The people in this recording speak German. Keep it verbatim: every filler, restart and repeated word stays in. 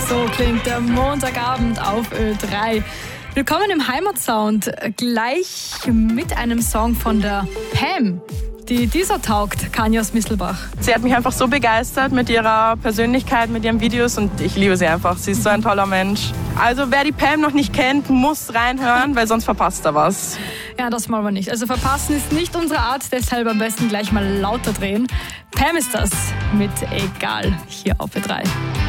So klingt der Montagabend auf Ö drei. Willkommen im Heimatsound, gleich mit einem Song von der Pam, die dieser taugt, Kanja aus Misselbach. Sie hat mich einfach so begeistert mit ihrer Persönlichkeit, mit ihren Videos und ich liebe sie einfach. Sie ist so ein toller Mensch. Also wer die Pam noch nicht kennt, muss reinhören, weil sonst verpasst er was. Ja, das wollen wir nicht. Also verpassen ist nicht unsere Art, deshalb am besten gleich mal lauter drehen. Pam ist das mit Egal hier auf Ö drei.